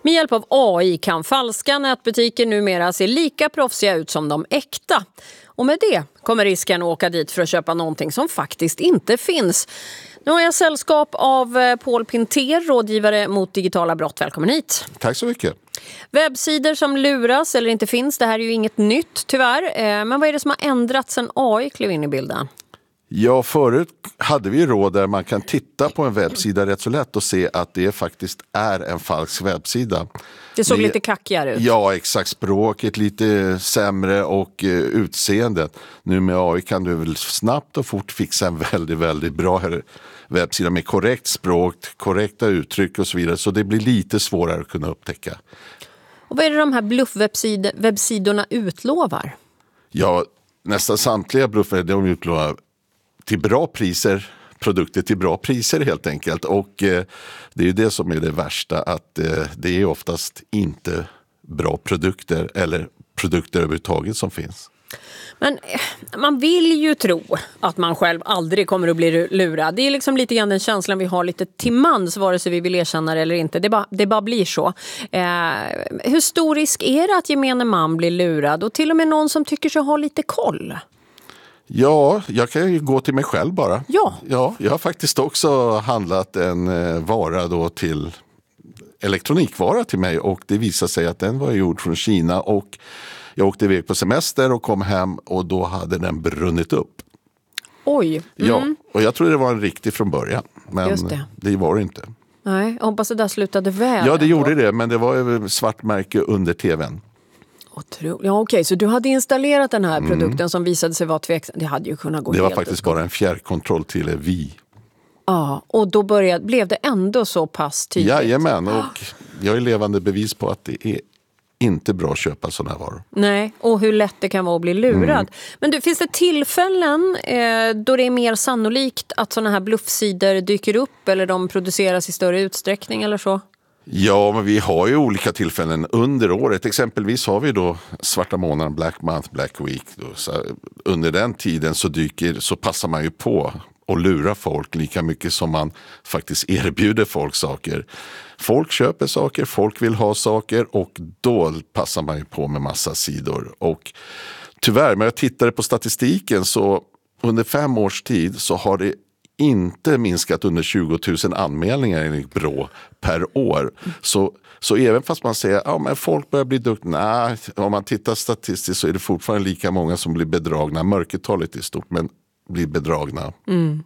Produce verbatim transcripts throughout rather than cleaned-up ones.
Med hjälp av A I kan falska nätbutiker numera se lika proffsiga ut som de äkta. Och med det kommer risken att åka dit för att köpa någonting som faktiskt inte finns. Nu har jag sällskap av Paul Pinter, rådgivare mot digitala brott. Välkommen hit. Tack så mycket. Webbsidor som luras eller inte finns, det här är ju inget nytt tyvärr. Men vad är det som har ändrats sen A I klev in i bilden? Ja, förut hade vi råd där man kan titta på en webbsida rätt så lätt och se att det faktiskt är en falsk webbsida. Det såg det, lite kackigare ut. Ja, exakt. Språket lite sämre och uh, utseendet. Nu med A I kan du väl snabbt och fort fixa en väldigt, väldigt bra webbsida med korrekt språk, korrekta uttryck och så vidare. Så det blir lite svårare att kunna upptäcka. Och vad är det de här bluffwebbsidorna utlovar? Ja, nästan samtliga bluffar de utlovar till bra priser, produkter till bra priser helt enkelt. Och eh, det är ju det som är det värsta, att eh, det är oftast inte bra produkter eller produkter överhuvudtaget som finns. Men man vill ju tro att man själv aldrig kommer att bli lurad. Det är liksom lite grann den känslan vi har lite till mans, vare sig vi vill erkänna det eller inte. Det bara, det bara blir så. Eh, hur stor risk är det att gemene man blir lurad? Och till och med någon som tycker sig ha lite koll? Ja, jag kan ju gå till mig själv bara. Ja. Ja, jag har faktiskt också handlat en eh, vara då till elektronikvara till mig och det visade sig att den var gjord från Kina och jag åkte iväg på semester och kom hem och då hade den brunnit upp. Oj. Mm. Ja, och jag trodde det var en riktig från början, men det. det var det inte. Nej, jag hoppas det där slutade väl. Ja, det gjorde det, men det var svart märke under tvn. Otro... Ja, okej, okay. Så du hade installerat den här mm. produkten som visade sig vara tveksam. Det hade ju kunnat gå Det var helt faktiskt upp. bara en fjärrkontroll till vi. Ja, och då började, blev det ändå så pass tydligt. Jajamän, och jag är levande bevis på att det är inte bra att köpa sådana här varor. Nej, och hur lätt det kan vara att bli lurad. Mm. Men du, finns det tillfällen eh, då det är mer sannolikt att sådana här bluffsidor dyker upp eller de produceras i större utsträckning eller så? Ja, men vi har ju olika tillfällen under året. Exempelvis har vi då svarta månaden, Black Month, Black Week. Då. Så under den tiden så, dyker, så passar man ju på och lura folk lika mycket som man faktiskt erbjuder folk saker. Folk köper saker, folk vill ha saker och då passar man ju på med massa sidor. Och tyvärr, när jag tittade på statistiken så under fem års tid så har det inte minskat under tjugo tusen anmälningar enligt Brå per år. Så, så även fast man säger att ja, folk börjar bli duktiga, nej, om man tittar statistiskt så är det fortfarande lika många som blir bedragna. Mörkertalet är stort, men blir bedragna. Mm.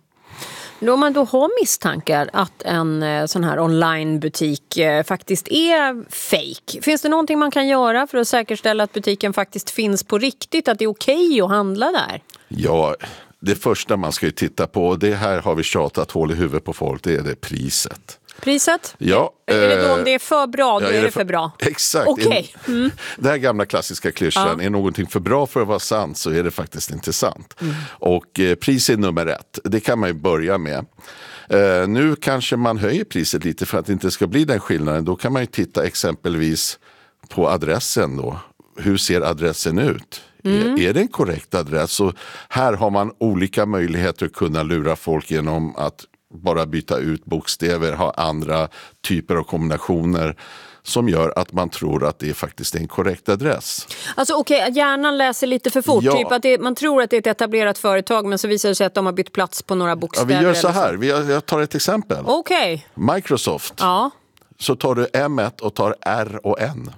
Om man då har misstankar att en sån här onlinebutik faktiskt är fake, finns det någonting man kan göra för att säkerställa att butiken faktiskt finns på riktigt, att det är okej att handla där? Ja, det första man ska ju titta på, det här har vi tjatat hål i huvudet på folk, det är det priset. Priset? Ja. Är det då om det är för bra, då ja, är, är det för, för bra? Exakt. Okay. Mm. Det här gamla klassiska klyschan, ja. Är någonting för bra för att vara sant så är det faktiskt inte sant. Mm. Och eh, pris är nummer ett, det kan man ju börja med. Eh, nu kanske man höjer priset lite för att det inte ska bli den skillnaden. Då kan man ju titta exempelvis på adressen då. Hur ser adressen ut? Mm. Är, är det en korrekt adress? Så här har man olika möjligheter att kunna lura folk genom att bara byta ut bokstäver, ha andra typer av kombinationer som gör att man tror att det är faktiskt en korrekt adress. Alltså okej, okay, hjärnan läser lite för fort. Ja. Typ att det, man tror att det är ett etablerat företag men så visar det sig att de har bytt plats på några bokstäver. Ja, vi gör så här, vi, jag tar ett exempel. Okej. Okay. Microsoft. Ja. Så tar du M ett och tar R och N.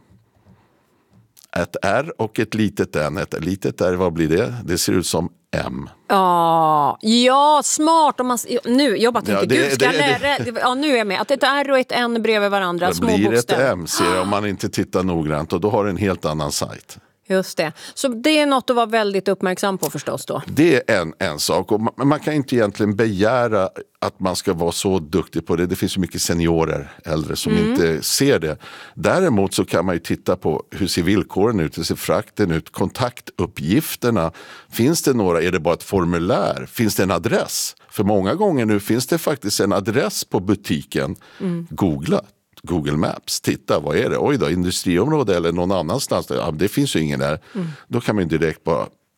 Ett R och ett litet N. Ett litet R, vad blir det? Det ser ut som M. Ja, ja, smart. Om man, nu, jag bara tänkte, ja, det, gud, ska det, lära, det, ja, nu är jag med. Att ett R och ett N bredvid varandra, det små blir bokstäver. Ett M, ser om man inte tittar noggrant och då har du en helt annan sajt. Just det. Så det är något att vara väldigt uppmärksam på förstås då. Det är en, en sak. Och man, man kan inte egentligen begära att man ska vara så duktig på det. Det finns ju mycket seniorer, äldre, som mm. inte ser det. Däremot så kan man ju titta på hur ser villkoren ut, hur ser frakten ut, kontaktuppgifterna. Finns det några, är det bara ett formulär? Finns det en adress? För många gånger nu finns det faktiskt en adress på butiken. Mm. Googla. Google Maps, titta, vad är det? Oj då, industriområde eller någon annanstans. Ja, det finns ju ingen där. Mm. Då kan man direkt bara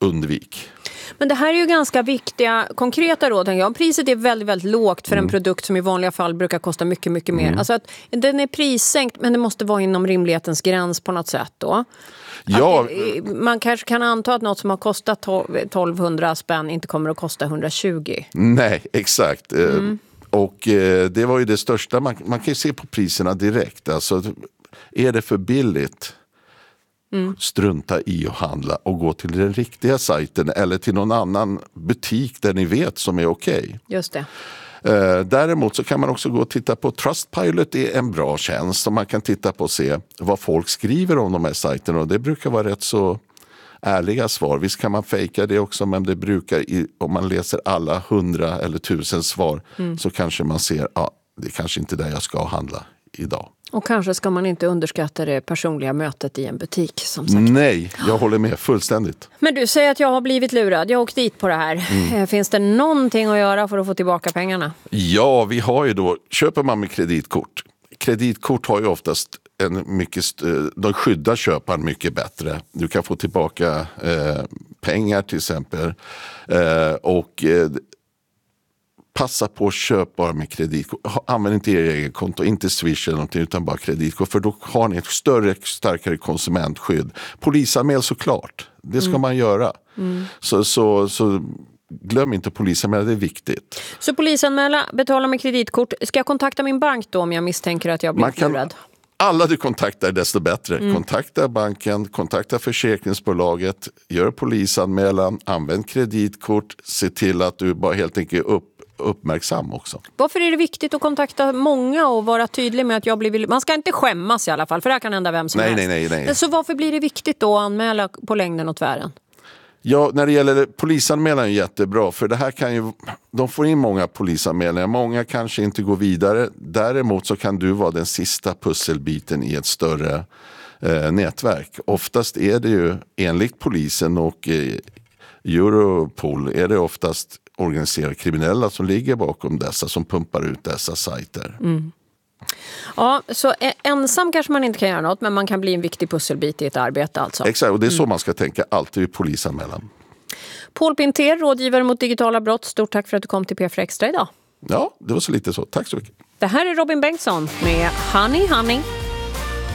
undvik. Men det här är ju ganska viktiga, konkreta råd. Tänker jag. Om priset är väldigt, väldigt lågt för mm. en produkt som i vanliga fall brukar kosta mycket, mycket mer. Mm. Alltså att den är prissänkt, men det måste vara inom rimlighetens gräns på något sätt då. Ja. Att, man kanske kan anta att något som har kostat tolvhundra spänn inte kommer att kosta hundratjugo. Nej, exakt. Mm. Och det var ju det största. Man, man kan ju se på priserna direkt. Alltså, är det för billigt? Mm. Strunta i att handla och gå till den riktiga sajten eller till någon annan butik där ni vet som är okej. Okay. Just det. Eh, däremot så kan man också gå och titta på Trustpilot, är en bra tjänst som man kan titta på och se vad folk skriver om de här sajterna, och det brukar vara rätt så ärliga svar. Visst kan man fejka det också, men det brukar, om man läser alla hundra eller tusen svar mm. så kanske man ser, ja, det är kanske inte där jag ska handla idag. Och kanske ska man inte underskatta det personliga mötet i en butik, som sagt. Nej, jag håller med fullständigt. Men du säger att jag har blivit lurad. Jag har åkt dit på det här. Mm. Finns det någonting att göra för att få tillbaka pengarna? Ja, vi har ju då, köper man med kreditkort. Kreditkort har ju oftast en mycket, de skyddar köparen mycket bättre. Du kan få tillbaka eh, pengar till exempel. Eh, och eh, passa på att köpa bara med kreditkort. Använd inte er egen konto, inte Swish eller någonting, utan bara kreditkort. För då har ni ett större, starkare konsumentskydd. Polisanmäl såklart. Det ska mm. man göra. Mm. Så, så, så glöm inte polisanmäla, det är viktigt. Så polisanmäla, betala med kreditkort. Ska jag kontakta min bank då om jag misstänker att jag blir lurad? Alla du kontaktar desto bättre. Mm. Kontakta banken, kontakta försäkringsbolaget, gör polisanmälan, använd kreditkort, se till att du bara helt enkelt upp uppmärksam också. Varför är det viktigt att kontakta många och vara tydlig med att jag blir... Man ska inte skämmas i alla fall, för det här kan hända vem som nej, helst. Nej, nej, nej. Så varför blir det viktigt då att anmäla på längden och tvären? Ja, när det gäller polisanmälan är jättebra, för det här kan ju... De får in många polisanmälningar, många kanske inte går vidare. Däremot så kan du vara den sista pusselbiten i ett större eh, nätverk. Oftast är det ju, enligt polisen och eh, Europol, är det oftast organiserade kriminella som ligger bakom dessa, som pumpar ut dessa sajter. Mm. Ja, så ensam kanske man inte kan göra något, men man kan bli en viktig pusselbit i ett arbete alltså. Exakt, och det är så mm. man ska tänka alltid vid polisanmälan. Paul Pinter, rådgivare mot digitala brott. Stort tack för att du kom till P F Extra idag. Ja, det var så lite så. Tack så mycket. Det här är Robin Bengtsson med Honey Honey.